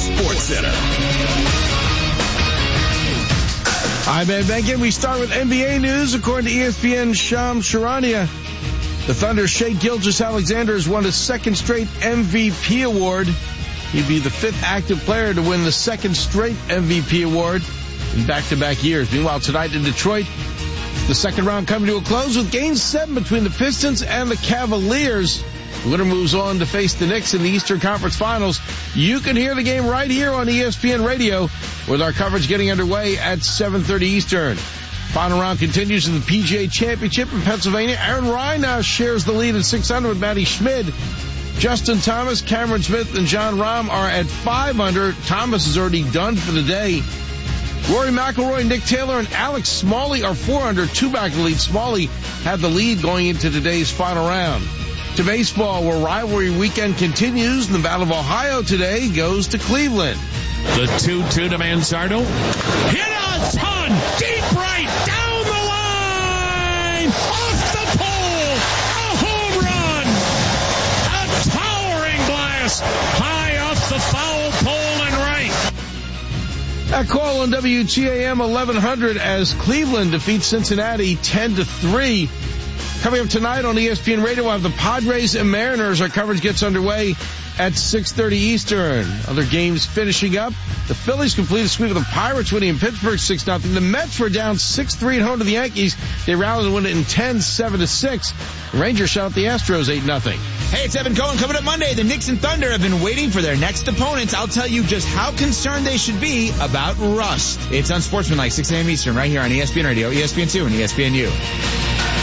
Sports Center. I'm Ed Benkin. We start with NBA news. According to ESPN's Shams Charania, the Thunder's Shai Gilgeous-Alexander has won his second straight MVP award. He'd be the fifth active player to win the second straight MVP award in back-to-back years. Meanwhile, tonight in Detroit, the second round coming to a close with Game 7 between the Pistons and the Cavaliers. The winner moves on to face the Knicks in the Eastern Conference Finals. You can hear the game right here on ESPN Radio with our coverage getting underway at 7:30 Eastern. Final round continues in the PGA Championship in Pennsylvania. Aaron Ryan now shares the lead at 6 under with Matty Schmid. Justin Thomas, Cameron Smith, and John Rahm are at 5 under. Thomas is already done for the day. Rory McIlroy, Nick Taylor, and Alex Smalley are 4 under, 2 back in the lead. Smalley had the lead going into today's final round. To baseball, where rivalry weekend continues, and the Battle of Ohio today goes to Cleveland. The 2-2 to Manzardo. Hit a ton! Deep right! Down the line! Off the pole! A home run! A towering blast! High off the foul pole and right. That call on WGAM 1100 as Cleveland defeats Cincinnati 10-3. Coming up tonight on ESPN Radio, we'll have the Padres and Mariners. Our coverage gets underway at 6:30 Eastern. Other games finishing up. The Phillies complete a sweep of the Pirates, winning in Pittsburgh 6-0. The Mets were down 6-3 at home to the Yankees. They rallied and won it in 10, 7-6. The Rangers shot out the Astros 8-0. Hey, it's Evan Cohen. Coming up Monday, the Knicks and Thunder have been waiting for their next opponents. I'll tell you just how concerned they should be about rust. It's Unsportsmanlike, 6 a.m. Eastern, right here on ESPN Radio, ESPN2, and ESPNU.